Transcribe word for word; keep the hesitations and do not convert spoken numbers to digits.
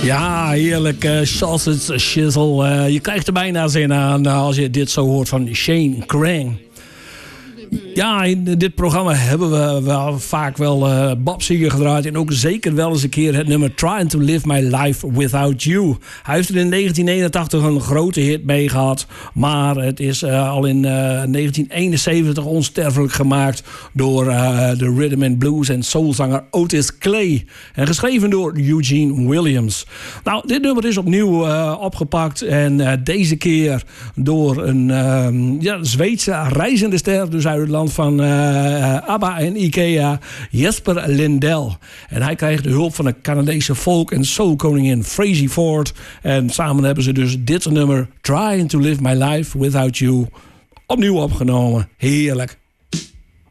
Ja, heerlijk. Uh, sausage shizzle. Uh, je krijgt er bijna zin aan uh, als je dit zo hoort van Shane Krang. Ja, in dit programma hebben we wel vaak wel uh, Bob Seger gedraaid. En ook zeker wel eens een keer het nummer Trying to Live My Life Without You. Hij heeft er in negentien eenentachtig een grote hit mee gehad. Maar het is uh, al in uh, negentien eenenzeventig onsterfelijk gemaakt door uh, de rhythm and blues en soulzanger Otis Clay. En geschreven door Eugene Williams. Nou, dit nummer is opnieuw uh, opgepakt. En uh, deze keer door een uh, ja, Zweedse reizende ster. Dus uit het land van uh, ABBA en Ikea, Jesper Lindell. En hij krijgt de hulp van de Canadese folk- en soulkoningin Frazey Ford. En samen hebben ze dus dit nummer Trying to Live My Life Without You opnieuw opgenomen. Heerlijk.